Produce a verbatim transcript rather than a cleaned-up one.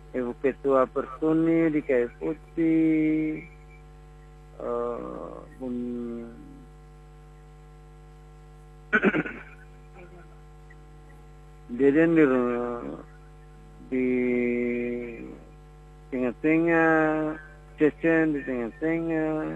Ibu Ketua Persuni di Kayu Putih, uh, Bun Deden di di tengah-tengah, Cecen di tengah-tengah,